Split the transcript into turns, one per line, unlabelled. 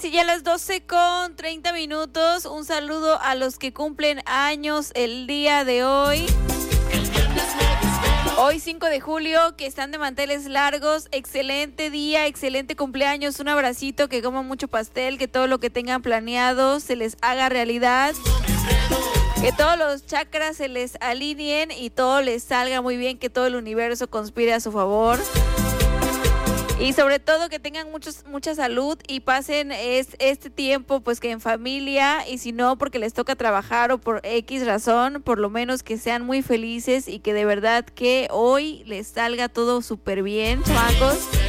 Sí, ya a las 12:30. Un saludo a los que cumplen años el día de hoy. Hoy 5 de julio, que están de manteles largos. Excelente día, excelente cumpleaños. Un abracito, que coman mucho pastel, que todo lo que tengan planeado se les haga realidad. Que todos los chakras se les alineen y todo les salga muy bien, que todo el universo conspire a su favor. Y sobre todo que tengan mucha salud y pasen este tiempo pues que en familia, y si no porque les toca trabajar o por X razón, por lo menos que sean muy felices y que de verdad que hoy les salga todo súper bien, chamacos.